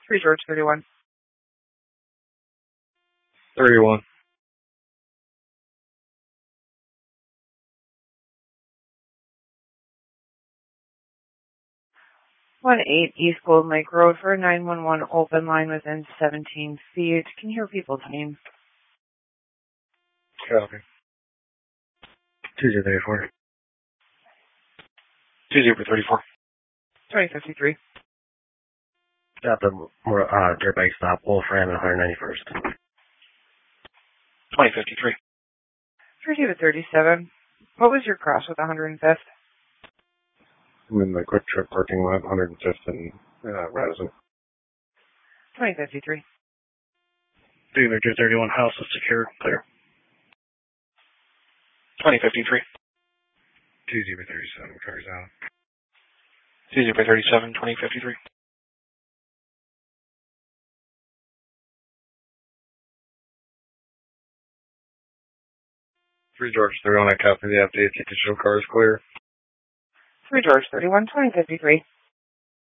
3 George 31. 31. 18 East Golden Lake Road for a 911 open line within 17 feet. Can you hear people's names? Copy. 2034. 2034. 2053. Got the dirt bike stop, Wolfram and 191st. 2053. 37. What was your cross with 105th? I'm in the Quick Trip parking lot, 105th and Radisson. 2053. Victor 231, house is secure, clear. 2053. 2037, cars out. 2037, 2053. 3 George 31, I copy the update. Digital car is clear. 3 George 31, 2053.